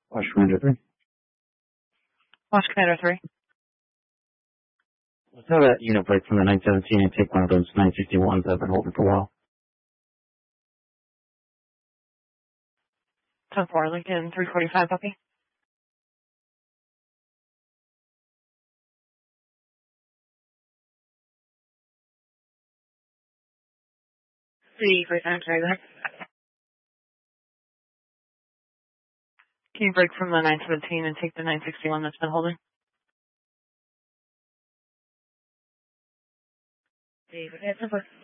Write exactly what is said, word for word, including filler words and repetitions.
Watch Commander three. Watch Commander three. Let's have that unit break from the nine seventeen and take one of those nine sixty-ones I've been holding for a while. ten four, Lincoln three forty-five, copy. three forty-five, sorry, go ahead. Can you break from the nine seventeen and take the nine sixty-one that's been holding? David, ten four.